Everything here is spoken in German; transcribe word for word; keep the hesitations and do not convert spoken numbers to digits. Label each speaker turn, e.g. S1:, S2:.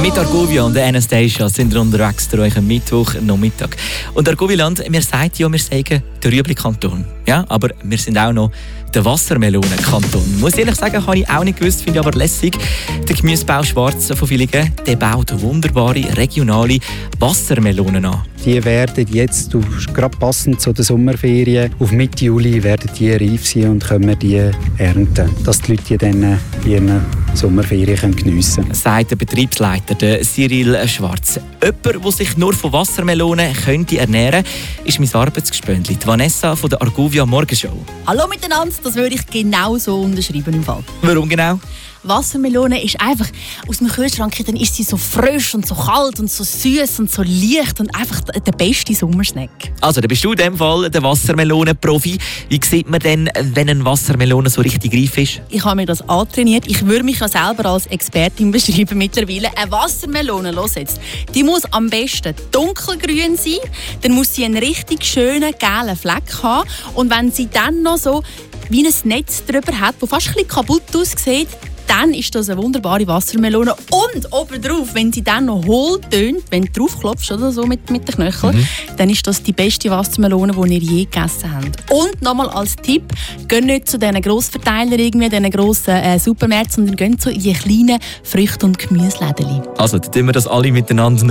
S1: Mit Argovia und Anastasia sind wir unterwegs durch euch am Mittwoch Nachmittag. Und Argovieland, wir sagen ja, wir sagen der Rüebli-Kanton. Ja, aber wir sind auch noch der Wassermelonen-Kanton. Muss ich ehrlich sagen, habe ich auch nicht gewusst, finde ich aber lässig. Der Gemüsebau Schwarz von Villingen, der baut wunderbare regionale Wassermelonen an.
S2: Die werden jetzt, gerade passend zu den Sommerferien, auf Mitte Juli werden die reif sein und können die ernten, dass die Leute die dann ihren Sommerferien geniessen können.
S1: Sagt der Betriebsleiter der Cyril Schwarz. Jemand, der sich nur von Wassermelonen könnte ernähren könnte, ist mein Arbeitsgespöntli, Vanessa von der Argovia Morgenshow.
S3: Hallo miteinander, das würde ich genau so unterschreiben im Fall.
S1: Warum genau?
S3: Wassermelone ist einfach aus dem Kühlschrank, dann ist sie so frisch und so kalt und so süß und so leicht und einfach der beste Sommersnack.
S1: Also, dann bist du in dem Fall der Wassermelonen-Profi. Wie sieht man denn, wenn eine Wassermelone so richtig reif ist?
S3: Ich habe mir das antrainiert. Ich würde mich ja selber als Expertin beschreiben mittlerweile. Eine Wassermelone, los jetzt, die muss am besten dunkelgrün sein, dann muss sie einen richtig schönen gelben Fleck haben und wenn sie dann noch so wie ein Netz drüber hat, das fast ein bisschen kaputt aussieht, dann ist das eine wunderbare Wassermelone. Und obendrauf, wenn sie dann noch hohl tönt, wenn du drauf klopfst oder so mit, mit den Knöcheln, mhm. dann ist das die beste Wassermelone, die ihr je gegessen habt. Und nochmal als Tipp, geht nicht zu diesen Grossverteilern, irgendwie, diesen grossen äh, Supermärkten, sondern geht zu in die kleinen Früchte- und Gemüseläden.
S1: Also, dann tun wir das alle miteinander